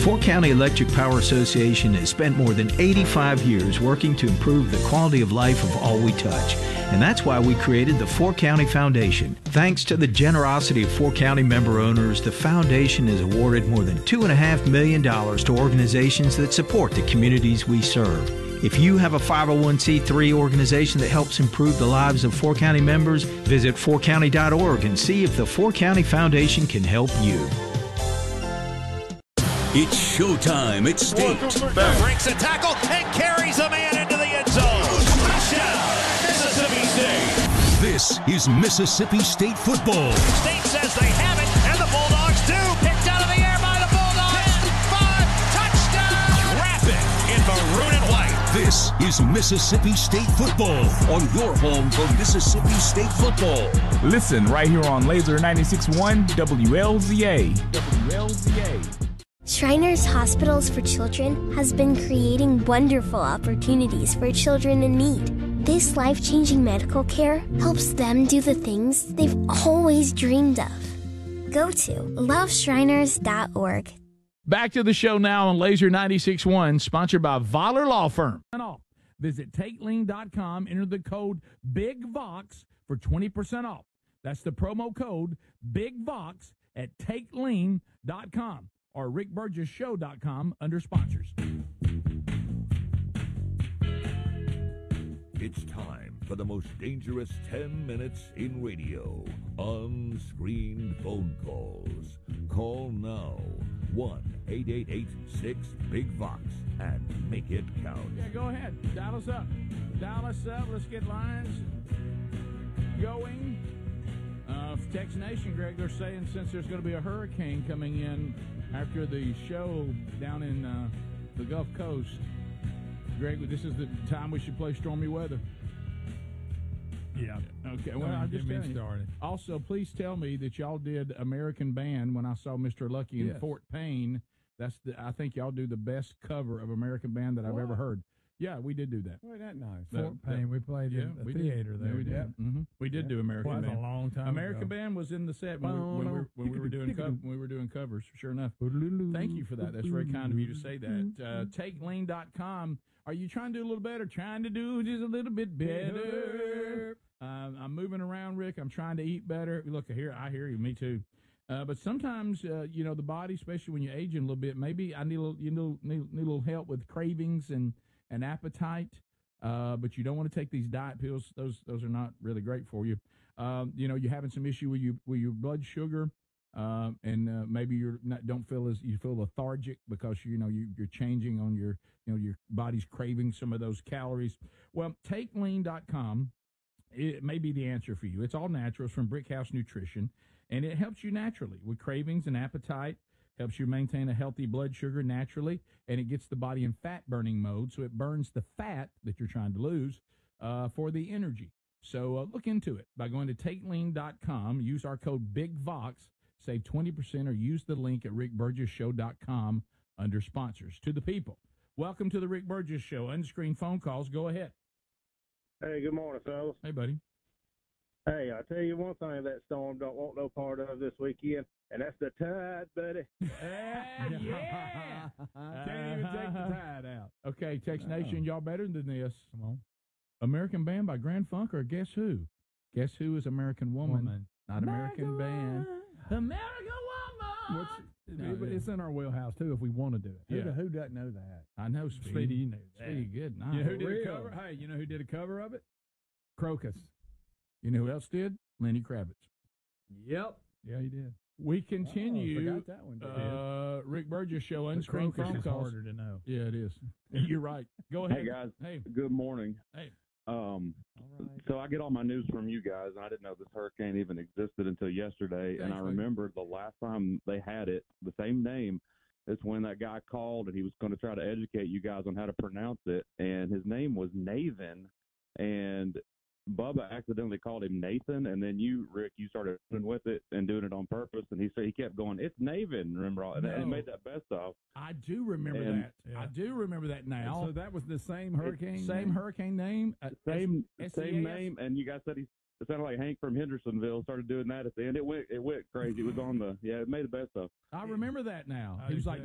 Fort County Electric Power Association has spent more than 85 years working to improve the quality of life of all we touch. And that's why we created the Fort County Foundation. Thanks to the generosity of Fort County member owners, the foundation has awarded more than $2.5 million to organizations that support the communities we serve. If you have a 501c3 organization that helps improve the lives of Fort County members, visit fortcounty.org and see if the Fort County Foundation can help you. It's showtime at State. Breaks a tackle and carries a man into the end zone. Touchdown, Mississippi State. This is Mississippi State football. State says they have it, and the Bulldogs do. Picked out of the air by the Bulldogs. 10, 5, touchdown. Rapid in maroon and white. This is Mississippi State football on your home for Mississippi State football. Listen right here on Laser 96.1 WLZA. WLZA. Shriners Hospitals for Children has been creating wonderful opportunities for children in need. This life-changing medical care helps them do the things they've always dreamed of. Go to loveshriners.org. Back to the show now on Laser 96.1, sponsored by Voller Law Firm. Visit TakeLean.com, enter the code BIGVOX for 20% off. That's the promo code BIGVOX at TakeLean.com. or rickburgesshow.com under sponsors. It's time for the most dangerous 10 minutes in radio. Unscreened phone calls. Call now. 1-888-6-BIG-VOX and make it count. Yeah, go ahead. Dial us up. Let's get lines going. Text Nation, Greg, they're saying since there's going to be a hurricane coming in after the show down in the Gulf Coast, Greg, this is the time we should play stormy weather. Yeah. Okay. Well, I'm just getting started. Also, please tell me that y'all did American Band when I saw Mr. Lucky in Fort Payne. I think y'all do the best cover of American Band that I've ever heard. Yeah, we did do that. Boy, that nice. Fort Payne, we played in the theater there. We did. Yep. Mm-hmm. We did do American Band. That was a long time American ago. Band was in the set when we were doing covers. Sure enough. Thank you for that. That's very kind of you to say that. TakeLean.com. Are you trying to do a little better? Trying to do just a little bit better. I'm moving around, Rick. I'm trying to eat better. Look, I hear you. Me too. But sometimes, the body, especially when you're aging a little bit, maybe I need a little help with cravings and appetite. But you don't want to take these diet pills. Those are not really great for you. You're having some issue with your blood sugar, and maybe you feel lethargic because you're changing on your body's craving some of those calories. Well, TakeLean.com, it may be the answer for you. It's all natural. It's from Brickhouse Nutrition, and it helps you naturally with cravings and appetite. Helps you maintain a healthy blood sugar naturally, and it gets the body in fat-burning mode, so it burns the fat that you're trying to lose for the energy. So look into it by going to TakeLean.com. Use our code BIGVOX, save 20%, or use the link at rickburgesshow.com under sponsors. To the people, welcome to the Rick Burgess Show. Unscreened phone calls. Go ahead. Hey, good morning, fellas. Hey, buddy. Hey, I tell you one thing that storm don't want no part of this weekend, and that's the tide, buddy. Yeah. Can't even take the tide out. Okay, Text Nation, y'all better than this. Come on. American Band by Grand Funk, or Guess Who? Guess Who is American Woman. Not American Band. American Woman! It's in our wheelhouse, too, if we want to do it. Yeah. Who doesn't know that? I know, Speedy. Speedy, you know that. Speedy, good. Nice. You know who did a cover? Hey, you know who did a cover of it? Crocus. You know who else did? Lenny Kravitz. Yep. Yeah, he did. We continue. I forgot that one. Rick Burgess Show, unscreened phone is calls. harder to know. Yeah, it is. You're right. Go ahead. Hey, guys. Hey. Good morning. Hey. So I get all my news from you guys, and I didn't know this hurricane even existed until yesterday. And I remember the last time they had it, the same name, is when that guy called and he was going to try to educate you guys on how to pronounce it. And his name was Nathan. And Bubba accidentally called him Nathan, and then you, Rick, you started with it and doing it on purpose, and he said he kept going, it's Naven, remember? And he made that best of. I do remember that. Yeah. I do remember that now. So that was the same hurricane? Same hurricane name? Same name, and you guys said it sounded like Hank from Hendersonville started doing that at the end. It went crazy. It was on it made the best of. I remember that now. He was like